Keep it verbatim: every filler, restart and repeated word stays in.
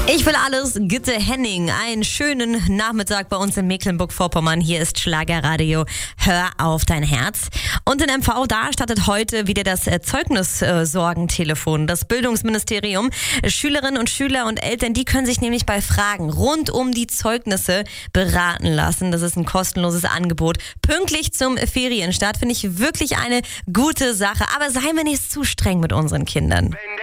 Ich will alles, Gitte Henning. Einen schönen Nachmittag bei uns in Mecklenburg-Vorpommern. Hier ist Schlagerradio. Hör auf dein Herz. Und in M V, da startet heute wieder das Zeugnissorgentelefon. Das Bildungsministerium. Schülerinnen und Schüler und Eltern, die können sich nämlich bei Fragen rund um die Zeugnisse beraten lassen. Das ist ein kostenloses Angebot. Pünktlich zum Ferienstart finde ich wirklich eine gute Sache. Aber seien wir nicht zu streng mit unseren Kindern. Wenn